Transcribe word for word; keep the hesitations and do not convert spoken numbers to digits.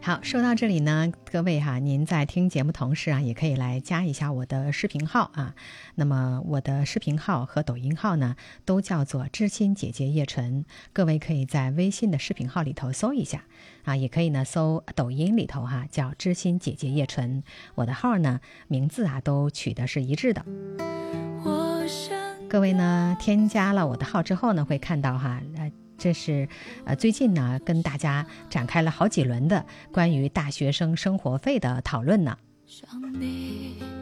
好，说到这里呢，各位哈，您在听节目同时啊，也可以来加一下我的视频号啊。那么我的视频号和抖音号呢，都叫做知心姐姐叶纯，各位可以在微信的视频号里头搜一下啊，也可以呢搜抖音里头哈，叫知心姐姐叶纯。我的号呢，名字啊都取的是一致的。各位呢，添加了我的号之后呢，会看到哈，呃。这是呃最近呢跟大家展开了好几轮的关于大学生生活费的讨论呢。